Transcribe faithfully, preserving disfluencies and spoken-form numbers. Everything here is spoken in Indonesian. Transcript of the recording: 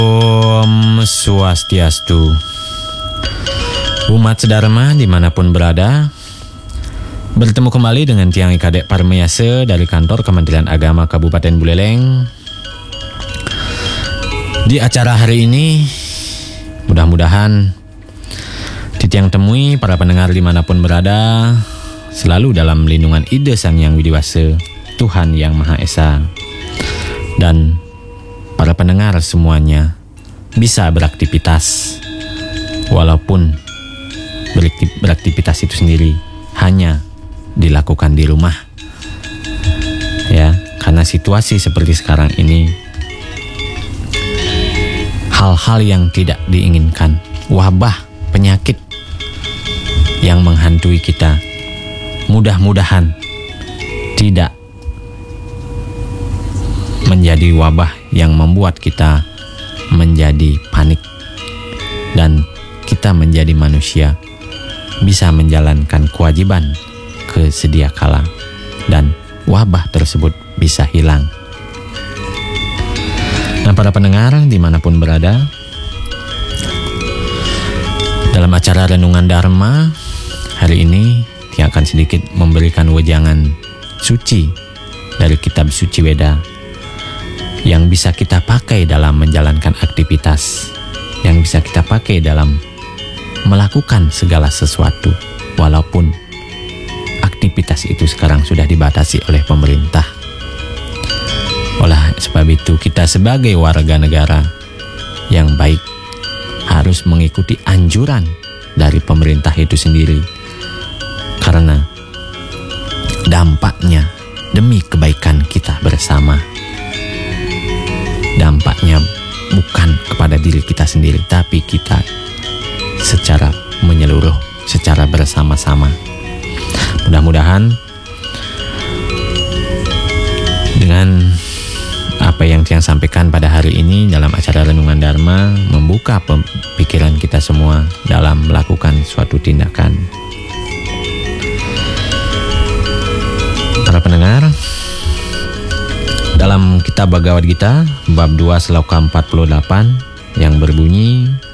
Om Swastiastu. Umat Sedharma dimanapun berada, bertemu kembali dengan Tiang Kadek Parmayase dari kantor Kementerian Agama Kabupaten Buleleng. Di acara hari ini, mudah-mudahan di tiang temui para pendengar dimanapun berada selalu dalam lindungan Ide Sang Yang Widiwasa, Tuhan Yang Maha Esa, dan para pendengar semuanya bisa beraktivitas, walaupun beraktivitas itu sendiri hanya dilakukan di rumah, ya, karena situasi seperti sekarang ini, hal-hal yang tidak diinginkan, wabah, penyakit yang menghantui kita, mudah-mudahan tidak menjadi wabah yang membuat kita menjadi panik dan kita menjadi manusia bisa menjalankan kewajiban kesedia kala dan wabah tersebut bisa hilang. Nah, para pendengar dimanapun berada, dalam acara Renungan Dharma hari ini yang akan sedikit memberikan wejangan suci dari kitab suci Weda yang bisa kita pakai dalam menjalankan aktivitas, yang bisa kita pakai dalam melakukan segala sesuatu, walaupun aktivitas itu sekarang sudah dibatasi oleh pemerintah. Oleh sebab itu, kita sebagai warga negara yang baik harus mengikuti anjuran dari pemerintah itu sendiri, karena dampaknya demi kebaikan kita bersama. Dampaknya bukan kepada diri kita sendiri, tapi kita secara menyeluruh, secara bersama-sama. Mudah-mudahan dengan apa yang Tiang sampaikan pada hari ini dalam acara Renungan Dharma membuka pikiran kita semua dalam melakukan suatu tindakan. Para pendengar, dalam kitab Bhagavad Gita bab dua sloka empat puluh delapan yang berbunyi,